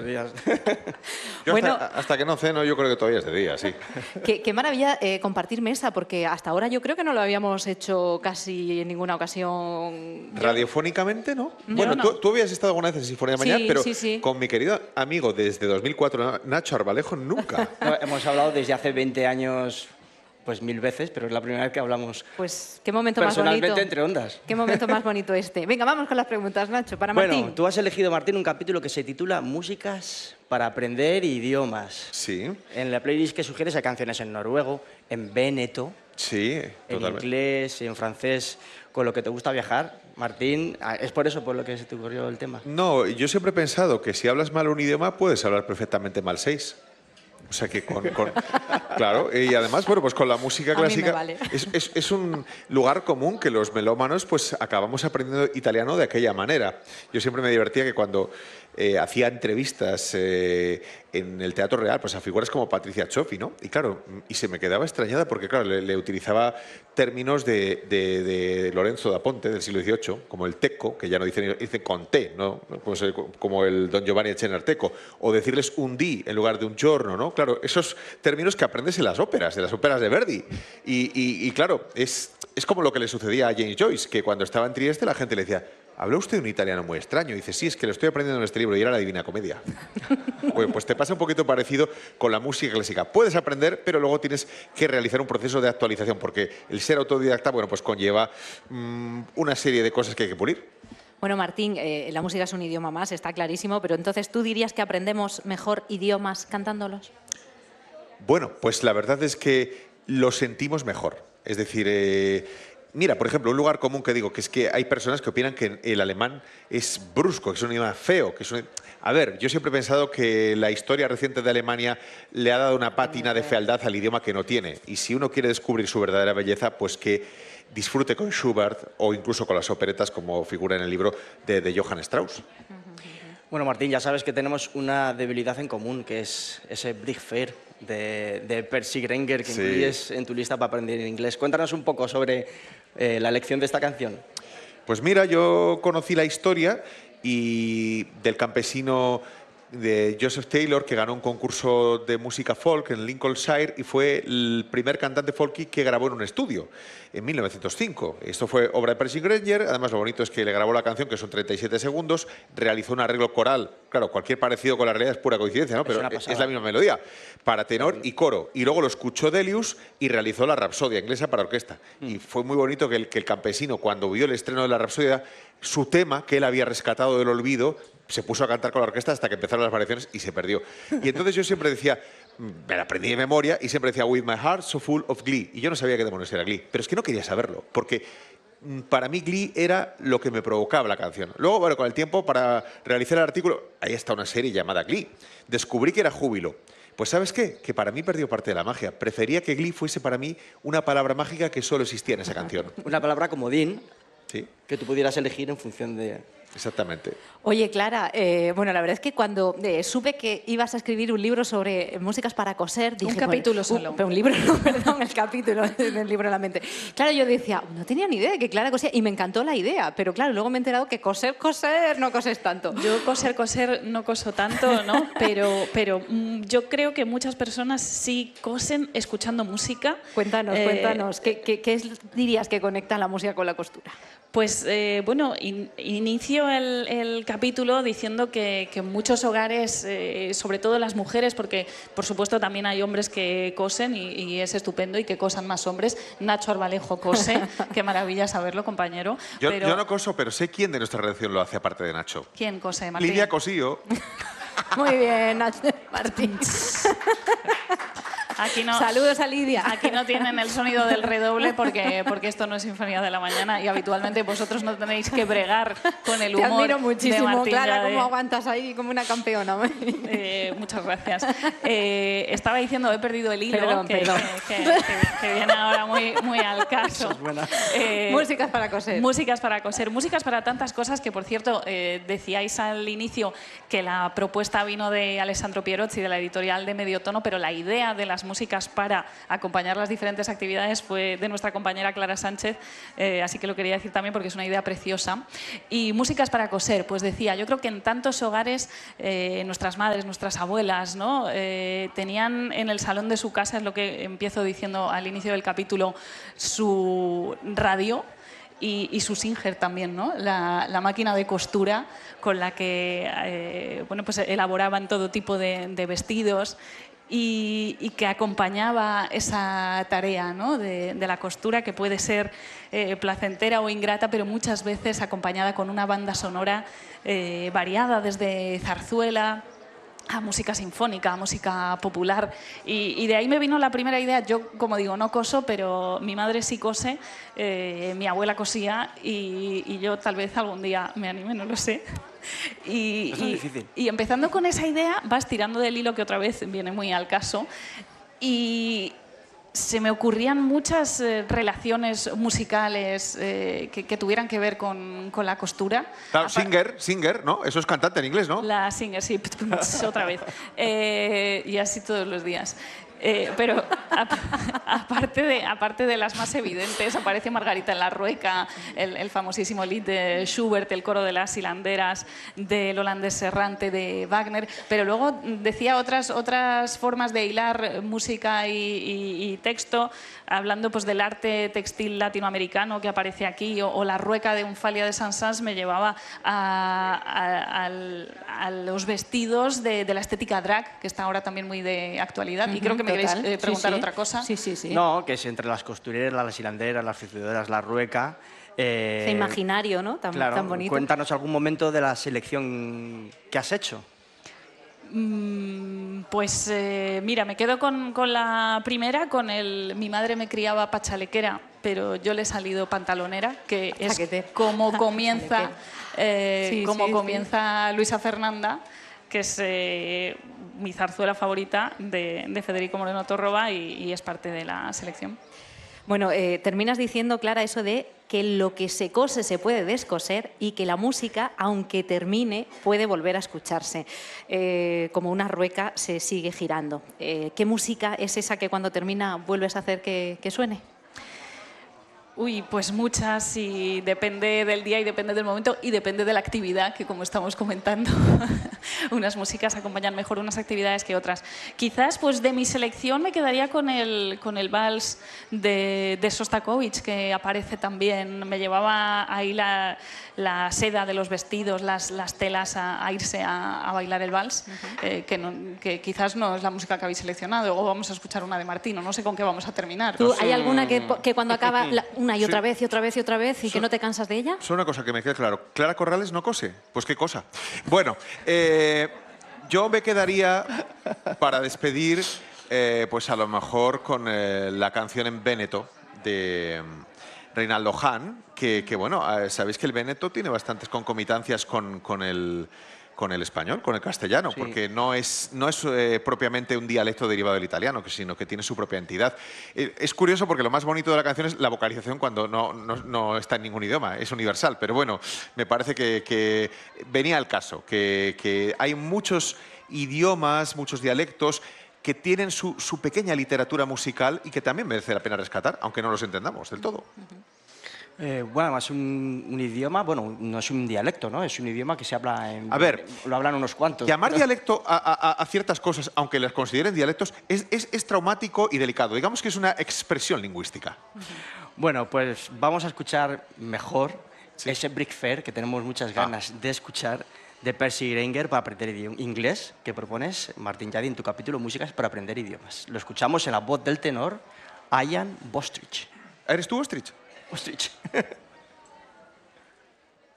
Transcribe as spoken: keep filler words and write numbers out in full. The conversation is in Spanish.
buenos días. Yo Bueno, hasta, hasta que no ceno, yo creo que todavía es de día, sí. Qué, qué maravilla eh, compartir mesa, porque hasta ahora yo creo que no lo habíamos hecho casi en ninguna ocasión. Yo- Radiofónicamente, ¿no? Yo Bueno, no. Tú, tú habías estado alguna vez en Sinfonía de Sí, Mañana, pero sí, sí. con mi querido amigo desde dos mil cuatro, Nacho Arbalejo, nunca. No, hemos hablado desde hace veinte años, pues mil veces, pero es la primera vez que hablamos Pues qué momento más personalmente bonito. entre ondas. Qué momento más bonito este. Venga, vamos con las preguntas, Nacho, para Martín. Bueno, tú has elegido, Martín, un capítulo que se titula Músicas para aprender idiomas. Sí, En la playlist que sugieres hay canciones en noruego, en véneto, sí, en totalmente. inglés, en francés, con lo que te gusta viajar. Martín, ah, ¿es por eso por lo que se te ocurrió el tema? No, yo siempre he pensado que si hablas mal un idioma, puedes hablar perfectamente mal seis. O sea que con, con- claro, y además, bueno, pues con la música A mí me clásica vale. es, es- es un lugar común que los melómanos pues acabamos aprendiendo italiano de aquella manera. Yo siempre me divertía que cuando eh, hacía entrevistas eh, en el Teatro Real, pues a figuras como Patricia Cioffi, ¿no? Y claro, y se me quedaba extrañada porque, claro, le, le utilizaba términos de, de- de Lorenzo da Ponte del siglo dieciocho, como el teco, que ya no dicen, dicen con T, ¿no? Pues, eh, como el Don Giovanni Echenerteco, o decirles un di en lugar de un giorno, ¿no? Claro, esos términos que aprendes en las óperas, en las óperas de Verdi. Y, y- y, claro, es, es como lo que le sucedía a James Joyce, que cuando estaba en Trieste la gente le decía, ¿habla usted un italiano muy extraño? Y dice, sí, es que lo estoy aprendiendo en este libro y era la Divina Comedia. Pues, pues te pasa un poquito parecido con la música clásica. Puedes aprender, pero luego tienes que realizar un proceso de actualización, porque el ser autodidacta, bueno, pues conlleva mm, una serie de cosas que hay que pulir. Bueno, Martín, eh, la música es un idioma más, está clarísimo, pero entonces tú dirías que aprendemos mejor idiomas cantándolos. Bueno, pues la verdad es que lo sentimos mejor. Es decir, eh, mira, por ejemplo, un lugar común que digo, que es que hay personas que opinan que el alemán es brusco, que es un idioma feo, que es un... A ver, yo siempre he pensado que la historia reciente de Alemania le ha dado una pátina de fealdad al idioma que no tiene. Y si uno quiere descubrir su verdadera belleza, pues que disfrute con Schubert o incluso con las operetas, como figura en el libro de, de Johann Strauss. Bueno, Martín, ya sabes que tenemos una debilidad en común, que es ese Big Fair de, de Percy Grainger que Sí. incluyes en tu lista para aprender inglés. Cuéntanos un poco sobre eh, la elección de esta canción. Pues mira, yo conocí la historia y del campesino de Joseph Taylor, que ganó un concurso de música folk en Lincolnshire y fue el primer cantante folky que grabó en un estudio en mil novecientos cinco. Esto fue obra de Percy Grainger. Además, lo bonito es que le grabó la canción, que son treinta y siete segundos, realizó un arreglo coral. Claro, cualquier parecido con la realidad es pura coincidencia, ¿no? Es Pero una es pasada. la misma melodía, para tenor y coro. Y luego lo escuchó Delius y realizó la Rapsodia inglesa para orquesta. Y fue muy bonito que el, que el campesino, cuando vio el estreno de la Rapsodia, su tema, que él había rescatado del olvido, se puso a cantar con la orquesta hasta que empezaron las variaciones y se perdió. Y entonces yo siempre decía, me la aprendí de memoria y siempre decía, with my heart so full of glee. Y yo no sabía qué demonios era Glee, pero es que no quería saberlo, porque mm, para mí Glee era lo que me provocaba la canción. Luego, bueno, con el tiempo, para realizar el artículo, ahí está una serie llamada Glee. Descubrí que era júbilo. Pues ¿sabes qué? Que para mí perdió parte de la magia. Prefería que Glee fuese para mí una palabra mágica que solo existía en esa canción. Una palabra comodín Sí, que tú pudieras elegir en función de... exactamente. Oye, Clara, eh, bueno, la verdad es que cuando eh, supe que ibas a escribir un libro sobre músicas para coser, dije... Un capítulo bueno, solo. Un, pero un libro, no, perdón, el capítulo del libro en la mente. Claro, yo decía, no tenía ni idea de que Clara cosía, y me encantó la idea, pero claro, luego me he enterado que coser, coser, no coses tanto. Yo coser, coser no coso tanto, ¿no? Pero, pero mm, yo creo que muchas personas sí cosen escuchando música. Cuéntanos, Eh, cuéntanos, ¿qué, qué, qué es- dirías que conecta la música con la costura? Pues eh, bueno, in- inicio el, el capítulo diciendo que, que en muchos hogares, eh, sobre todo las mujeres, porque por supuesto también hay hombres que cosen y, y es estupendo y que cosan más hombres. Nacho Arbalejo cose, qué maravilla saberlo, compañero. Yo, Pero, yo no coso, pero sé quién de nuestra redacción lo hace aparte de Nacho. ¿quién cose, Martín? Lidia Cosío. Muy bien, Nacho Martín. Aquí no, Saludos a Lidia. Aquí no tienen el sonido del redoble porque, porque esto no es Sinfonía de la Mañana y habitualmente vosotros no tenéis que bregar con el Te humor admiro de muchísimo, Martín Clara, Llade. cómo aguantas ahí como una campeona. Eh, muchas gracias. Eh, estaba diciendo, he perdido el hilo, Perdón, que, perdón. Que, que- que- que viene ahora muy, muy al caso. Eh, Músicas para coser. Músicas para coser, músicas para tantas cosas que, por cierto, eh, decíais al inicio que la propuesta vino de Alessandro Pierozzi, de la editorial de Medio Tono, pero la idea de las las músicas para acompañar las diferentes actividades fue de nuestra compañera Clara Sánchez, eh, así que lo quería decir también porque es una idea preciosa. Y músicas para coser, pues decía, yo creo que en tantos hogares eh, nuestras madres, nuestras abuelas, ¿no? eh, tenían en el salón de su casa, es lo que empiezo diciendo al inicio del capítulo, su radio. Y, y su Singer también, ¿no? La, la máquina de costura con la que eh, bueno, pues elaboraban todo tipo de, de vestidos y, y que acompañaba esa tarea, ¿no? de, de la costura, que puede ser eh, placentera o ingrata, pero muchas veces acompañada con una banda sonora eh, variada, desde zarzuela a música sinfónica, a música popular. Y, y de ahí me vino la primera idea. Yo, como digo, no coso, pero mi madre sí cose, eh, mi abuela cosía y, y yo tal vez algún día me anime, no lo sé. Y, Eso es y, difícil. y empezando con esa idea, vas tirando del hilo, que otra vez viene muy al caso, y se me ocurrían muchas eh, relaciones musicales eh, que, que tuvieran que ver con, con la costura. Claro, Apa- Singer, Singer, ¿no? Eso es cantante en inglés, ¿no? La Singer, sí, otra vez. Eh, y así todos los días. Eh, pero a- aparte, de, aparte de las más evidentes, aparece Margarita en la Rueca, el, el famosísimo lied de Schubert, el coro de las hilanderas, del holandés errante de Wagner, pero luego decía otras, otras formas de hilar música y, y- y texto, hablando pues, del arte textil latinoamericano que aparece aquí, o, o la Rueca de Unfalia de Saint-Saëns me llevaba a, a- al- a los vestidos de, de la estética drag, que está ahora también muy de actualidad, y creo que me queréis Total. eh, Sí, preguntar sí. otra cosa. Sí, sí, sí. No, que es entre las costureras, las hilanderas, las frigideras, la rueca. eh, Ese imaginario, ¿no? Tan, claro, tan bonito. cuéntanos algún momento de la selección que has hecho. Mm, Pues eh, mira, me quedo con, con la primera, con el mi madre me criaba pachalequera, pero yo le he salido pantalonera, que es Chaquetera. como comienza, eh, Sí, como sí, sí. comienza Luisa Fernanda, que es eh, mi zarzuela favorita de, de Federico Moreno Torroba y, y es parte de la selección. Bueno, eh, terminas diciendo, Clara, eso de que lo que se cose se puede descoser y que la música, aunque termine, puede volver a escucharse. Eh, como una rueca se sigue girando. Eh, ¿Qué música es esa que cuando termina vuelves a hacer que, que suene? Uy, pues muchas, y depende del día y depende del momento y depende de la actividad, que como estamos comentando, unas músicas acompañan mejor unas actividades que otras. Quizás pues de mi selección me quedaría con el, con el vals de, de Sostakovich, que aparece también, me llevaba ahí la, la seda de los vestidos, las, las telas a, a irse a, a bailar el vals, uh-huh. eh, que, no, que quizás no es la música que habéis seleccionado, o vamos a escuchar una de Martino, no sé con qué vamos a terminar. ¿Tú, ¿Hay alguna que, que cuando acaba la- una y otra Sí. vez y otra vez y otra vez y que no te cansas de ella? Solo una cosa que me quede claro. ¿Clara Corrales no cose? Pues qué cosa. Bueno, eh, yo me quedaría para despedir, eh, pues a lo mejor con eh, la canción en Véneto de mm, Reinaldo Hahn, que, que, bueno, eh, sabéis que el Véneto tiene bastantes concomitancias con, con el... con el español, con el castellano, Sí. porque no es, no es eh, propiamente un dialecto derivado del italiano, sino que tiene su propia entidad. Eh, es curioso porque lo más bonito de la canción es la vocalización cuando no, no, no está en ningún idioma, es universal, pero bueno, me parece que, que venía al caso, que, que hay muchos idiomas, muchos dialectos que tienen su, su pequeña literatura musical y que también merece la pena rescatar, aunque no los entendamos del todo. Eh, bueno, además un, un idioma, bueno, no es un dialecto, ¿no? Es un idioma que se habla en... A ver, lo hablan unos cuantos. Llamar pero- dialecto a, a- a ciertas cosas, aunque las consideren dialectos, es, es- es traumático y delicado. Digamos que es una expresión lingüística. Bueno, pues vamos a escuchar mejor ese Brick Fair que tenemos muchas ganas de escuchar de Percy Grainger para aprender idi- inglés que propones, Martín Yadi, en tu capítulo Músicas para aprender idiomas. Lo escuchamos en la voz del tenor Ian Bostrich. ¿Eres tú, Ostrich? Bostrich.